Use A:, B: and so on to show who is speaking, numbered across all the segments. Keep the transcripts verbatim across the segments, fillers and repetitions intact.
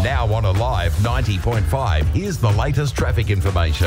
A: Now on Alive ninety point five, here's the latest traffic information.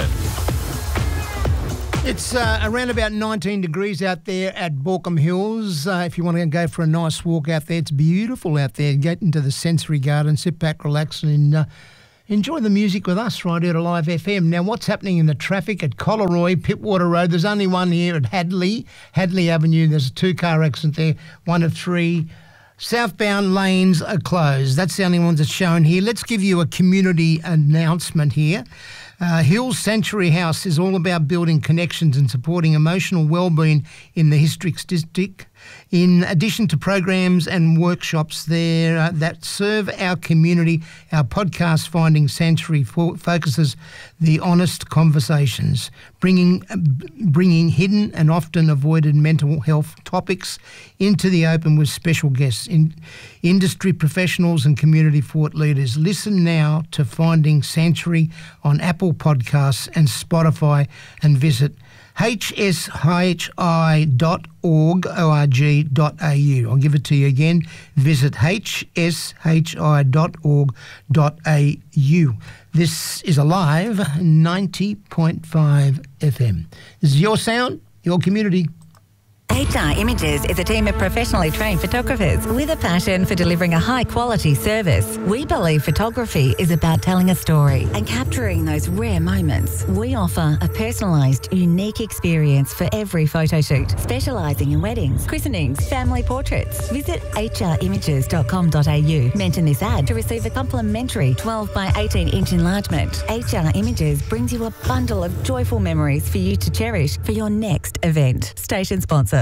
B: It's uh, around about nineteen degrees out there at Borkham Hills. Uh, if you want to go for a nice walk out there, it's beautiful out there. Get into the sensory garden, sit back, relax and uh, enjoy the music with us right here at Alive F M. Now, what's happening in the traffic at Collaroy, Pittwater Road? There's only one here at Hadley, Hadley Avenue. There's a two-car accident there, one of three. Southbound lanes are closed. That's the only ones that's shown here. Let's give you a community announcement here. Uh, Hills Sanctuary House is all about building connections and supporting emotional wellbeing in the Historic District. In addition to programs and workshops there uh, that serve our community, our podcast Finding Sanctuary fo- focuses the honest conversations, bringing uh, bringing hidden and often avoided mental health topics into the open with special guests, in, industry professionals and community thought leaders. Listen now to Finding Sanctuary on Apple Podcasts and Spotify, and visit h s h i dot org dot a u. I'll give it to you again. Visit h s h i dot org dot a u. This is Alive ninety point five F M. This is your sound, your community.
C: H R Images is a team of professionally trained photographers with a passion for delivering a high-quality service. We believe photography is about telling a story and capturing those rare moments. We offer a personalised, unique experience for every photo shoot, specialising in weddings, christenings, family portraits. Visit h r images dot com dot a u. Mention this ad to receive a complimentary twelve by eighteen inch enlargement. H R Images brings you a bundle of joyful memories for you to cherish for your next event. Station sponsor.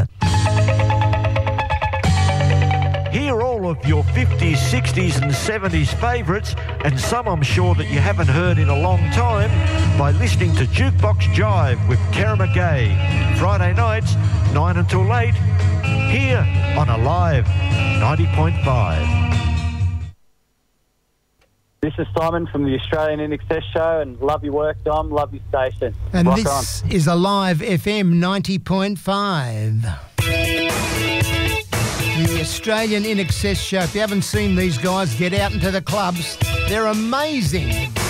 D: Hear all of your fifties, sixties and seventies favourites, and some I'm sure that you haven't heard in a long time, by listening to Jukebox Jive with Kara McGay. Friday nights, nine until eight, here on Alive ninety point five.
E: This is Simon from the Australian In Excess Show, and love your work, Dom. Love your station.
B: And
E: Rock
B: this
E: on.
B: is Alive F M ninety point five. The Australian In Excess Show. If you haven't seen these guys, get out into the clubs. They're amazing.